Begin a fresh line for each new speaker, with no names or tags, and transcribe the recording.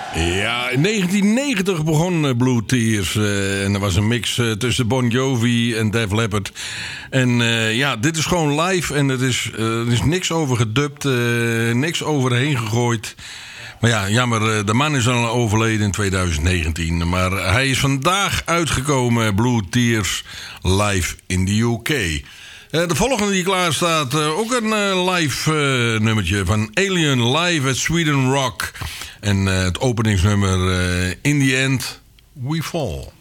Ja, in 1990 begon Blue Tears. En er was een mix tussen Bon Jovi en Def Leppard. En ja, dit is gewoon live. En er is niks over gedubt. Niks overheen gegooid. Maar ja, jammer, de man is al overleden in 2019. Maar hij is vandaag uitgekomen, Blue Tears, live in de UK. De volgende die klaar staat, ook een live nummertje van Alien live at Sweden Rock. En het openingsnummer In the End We Fall.